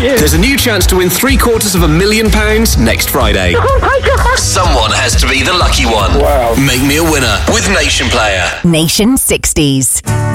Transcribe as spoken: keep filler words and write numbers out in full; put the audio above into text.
you. There's a new chance to win three quarters of a million pounds next Friday. Oh my God. Someone has to be the lucky one. Wow. Make me a winner with Nation Player. Nation sixties.